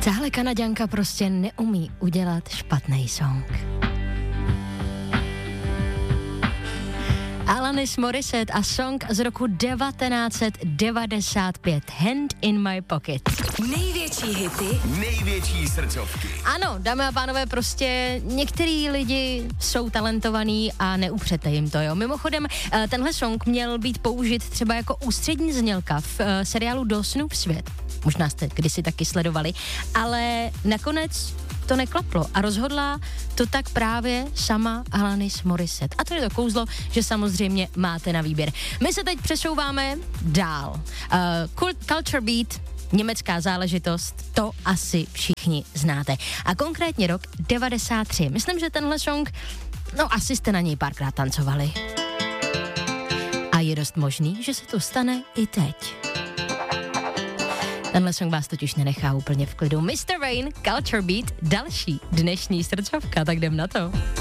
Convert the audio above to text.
Tahle Kanaďanka prostě neumí udělat špatný song. Alanis Morissette a song z roku 1995 Hand in my pocket. Největší hity, největší srdcovky. Ano, dámy a pánové, prostě některý lidi jsou talentovaní a neupřete jim to, jo. Mimochodem, tenhle song měl být použit třeba jako ústřední znělka v seriálu Dawsonův svět. Možná jste kdysi taky sledovali, ale nakonec to neklaplo a rozhodla to tak právě sama Alanis Morissette. A to je to kouzlo, že samozřejmě máte na výběr. My se teď přesouváme dál. Culture Beat, německá záležitost, to asi všichni znáte. A konkrétně rok 93. Myslím, že tenhle song, no asi jste na něj párkrát tancovali. A je dost možný, že se to stane i teď. Tenhle song vás totiž nenechá úplně v klidu. Mr. Rain, Culture Beat, další dnešní srdcovka, tak jdem na to.